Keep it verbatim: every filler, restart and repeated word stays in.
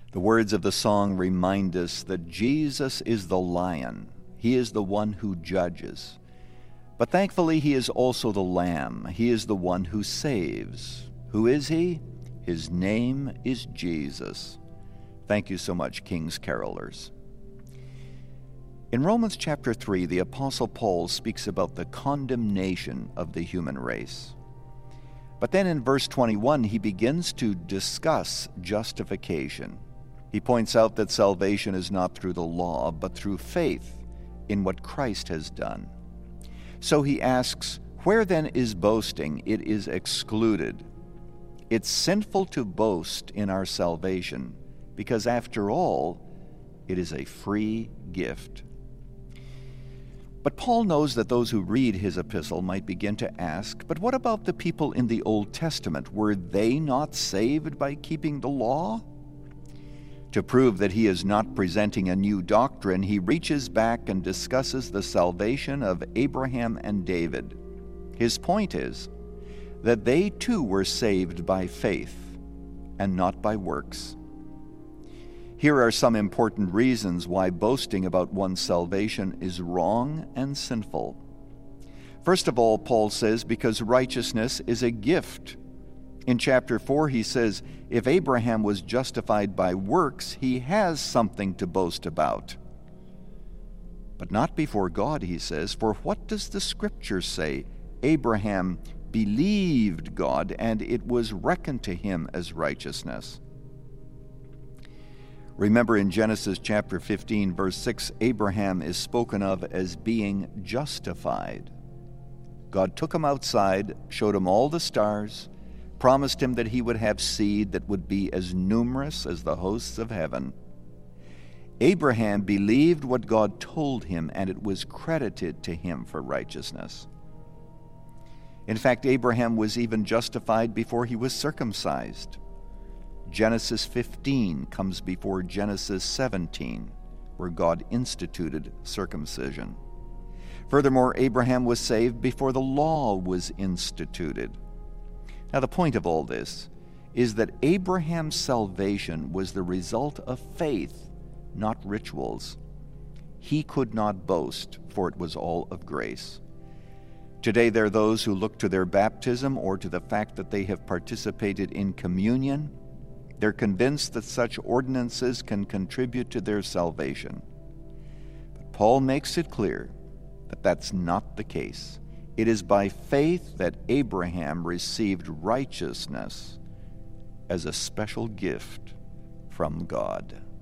The words of the song remind us that Jesus is the lion. He is the one who judges. But thankfully, he is also the lamb. He is the one who saves. Who is he? His name is Jesus. Thank you so much, King's Carolers. In Romans chapter three, the Apostle Paul speaks about the condemnation of the human race. But then in verse twenty-one, he begins to discuss justification. He points out that salvation is not through the law, but through faith in what Christ has done. So he asks, where then is boasting? It is excluded. It's sinful to boast in our salvation, because after all, it is a free gift. But Paul knows that those who read his epistle might begin to ask, but what about the people in the Old Testament? Were they not saved by keeping the law? To prove that he is not presenting a new doctrine, he reaches back and discusses the salvation of Abraham and David. His point is that they too were saved by faith and not by works. Here are some important reasons why boasting about one's salvation is wrong and sinful. First of all, Paul says, because righteousness is a gift. In chapter four, he says, if Abraham was justified by works, he has something to boast about. But not before God, he says, for what does the Scripture say? Abraham believed God, and it was reckoned to him as righteousness. Remember in Genesis chapter fifteen, verse six, Abraham is spoken of as being justified. God took him outside, showed him all the stars, promised him that he would have seed that would be as numerous as the hosts of heaven. Abraham believed what God told him, and it was credited to him for righteousness. In fact, Abraham was even justified before he was circumcised. Genesis fifteen comes before Genesis seventeen, where God instituted circumcision. Furthermore, Abraham was saved before the law was instituted. Now, the point of all this is that Abraham's salvation was the result of faith, not rituals. He could not boast, for it was all of grace. Today, there are those who look to their baptism or to the fact that they have participated in communion. They're convinced that such ordinances can contribute to their salvation. But Paul makes it clear that that's not the case. It is by faith that Abraham received righteousness as a special gift from God.